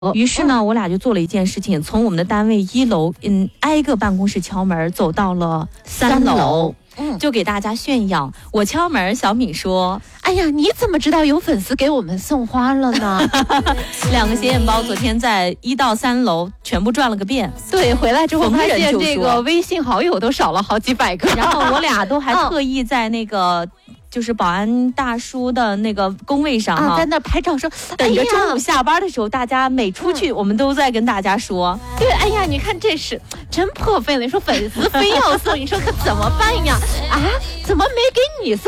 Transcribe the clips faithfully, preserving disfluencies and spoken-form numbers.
于是呢，我俩就做了一件事情，从我们的单位一楼，嗯，挨个办公室敲门，走到了三楼，嗯，就给大家炫耀。我敲门，小米说：“ 哎呀，你怎么知道有粉丝给我们送花了呢？” 两个显眼包昨天在一到三楼全部转了个遍。 对，回来之后发现这个微信好友都少了好几百个， 然后我俩都还特意在那个。就是保安大叔的那个工位上哈、 啊，在那拍照说， 等着中午下班的时候，大家每出去，我们都在跟大家说， 对，哎呀，你看这是真破费了。你说粉丝非要送，你说可怎么办呀？啊，怎么没给你送？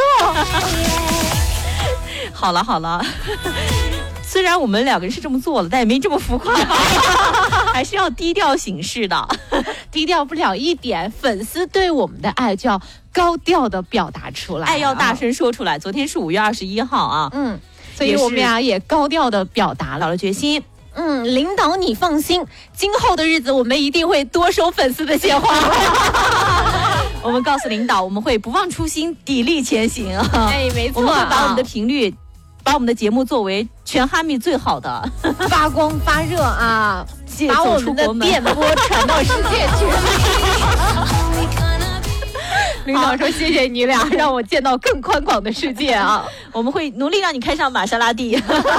好了好了。虽然我们两个人是这么做了，但也没这么浮夸，还是要低调行事的。 低调不了一点，粉丝对我们的爱就要高调的表达出来， 爱要大声说出来。昨天是五月二十一号啊， 嗯，所以我们俩也高调的表达了决心。嗯，领导你放心，今后的日子我们一定会多收粉丝的鲜花。 我们告诉领导，我们会不忘初心，砥砺前行。 哎，没错， 我们会把我们的频率。把我们的节目作为全哈密最好的发光发热啊，把我们的电波传到世界去。领导说谢谢你俩，让我见到更宽广的世界啊！ 我们会努力让你开上玛莎拉蒂。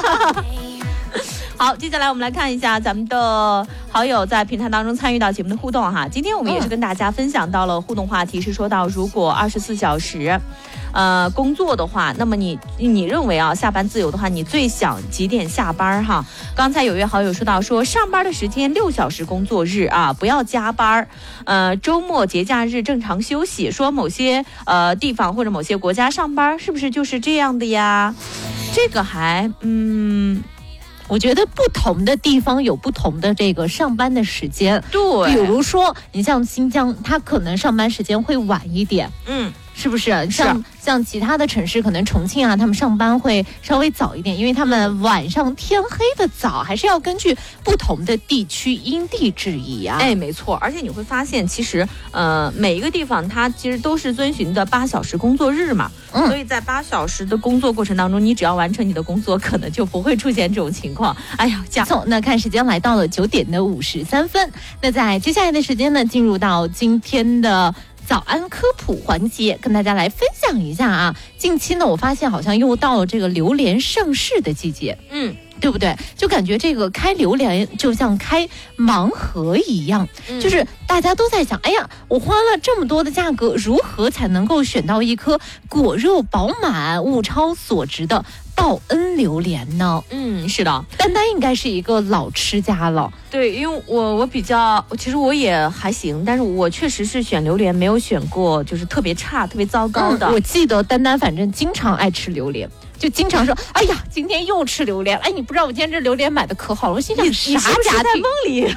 好，接下来我们来看一下咱们的好友在平台当中参与到节目的互动哈。今天我们也是跟大家分享到了互动话题，是说到如果二十四小时呃工作的话，那么你你认为啊下班自由的话，你最想几点下班哈？刚才有位好友说到说上班的时间六小时工作日啊，不要加班，呃周末节假日正常休息。说某些呃地方或者某些国家上班是不是就是这样的呀？这个还嗯。 我觉得不同的地方有不同的这个上班的时间， 对， 比如说你像新疆，它可能上班时间会晚一点， 嗯， 是不是？像像其他的城市，可能重庆啊，他们上班会稍微早一点，因为他们晚上天黑的早，还是要根据不同的地区因地制宜啊。 哎，没错，而且你会发现，其实呃每一个地方它其实都是遵循的八小时工作日嘛。嗯、所以在八小时的工作过程当中，你只要完成你的工作，可能就不会出现这种情况。哎呀，这样。 错，那看时间来到了九点的五十三分。那在接下来的时间呢，进入到今天的早安科普环节，跟大家来分享一下啊。近期呢，我发现好像又到了这个榴莲上市的季节， 嗯。 对不对？就感觉这个开榴莲就像开盲盒一样、嗯、就是大家都在想，哎呀，我花了这么多的价格，如何才能够选到一颗果肉饱满、物超所值的报恩榴莲呢？ 嗯，是的， 丹丹应该是一个老吃家了。 对，因为我我比较，其实我也还行，但是我确实是选榴莲没有选过就是特别差、特别糟糕的。 嗯、我记得丹丹反正经常爱吃榴莲。就经常说，哎呀，今天又吃榴莲，哎，你不知道我今天这榴莲买的可好了。我心想，啥家在梦里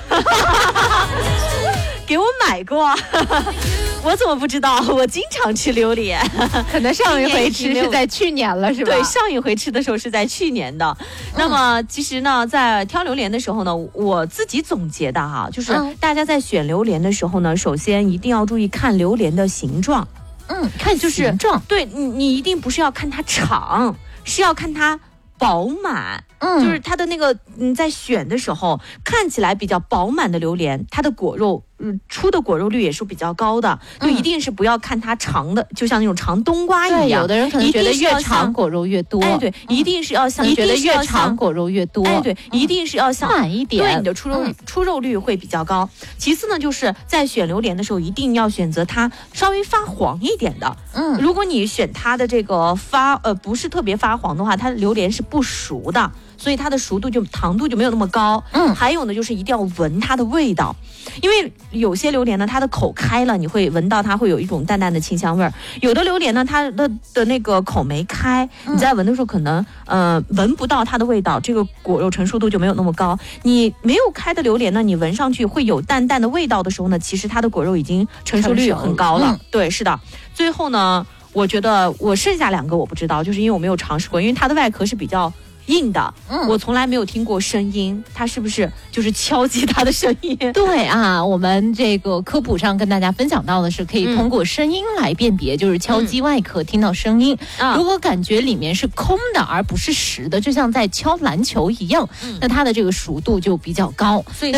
给我买过？我怎么不知道？我经常吃榴莲， 可能上一回吃是在去年了，是吧？ 对，上一回吃的时候是在去年的。嗯、那么其实呢，在挑榴莲的时候呢，我自己总结的哈，就是大家在选榴莲的时候呢，首先一定要注意看榴莲的形状。 嗯，看形状， 对你，你一定不是要看它长。是要看它饱满，嗯，就是它的那个，嗯，在选的时候看起来比较饱满的榴莲，它的果肉，嗯，出的果肉率也是比较高的，就一定是不要看它长的，就像那种长冬瓜一样。 对，有的人可能觉得越长果肉越多， 哎，对，一定是要像， 你觉得越长果肉越多， 哎，对，一定是要像满一点， 对，你的出肉、嗯、出肉率会比较高。其次呢，就是在选榴莲的时候，一定要选择它稍微发黄一点的。嗯，如果你选它的这个发呃不是特别发黄的话，它的榴莲是不熟的。所以它的熟度就糖度就没有那么高。嗯，还有呢，就是一定要闻它的味道，因为有些榴莲呢，它的口开了，你会闻到它会有一种淡淡的清香味儿；有的榴莲呢，它的的那个口没开，你在闻的时候可能呃闻不到它的味道，这个果肉成熟度就没有那么高。你没有开的榴莲呢，你闻上去会有淡淡的味道的时候呢，其实它的果肉已经成熟率很高了。嗯、对，是的。最后呢，我觉得我剩下两个我不知道，就是因为我没有尝试过，因为它的外壳是比较硬的，嗯，我从来没有听过声音，它是不是就是敲击它的声音？ 对啊，我们这个科普上跟大家分享到的是，可以通过声音来辨别，嗯、就是敲击外壳听到声音，嗯、如果感觉里面是空的而不是实的，就像在敲篮球一样，嗯、那它的这个熟度就比较高。 所以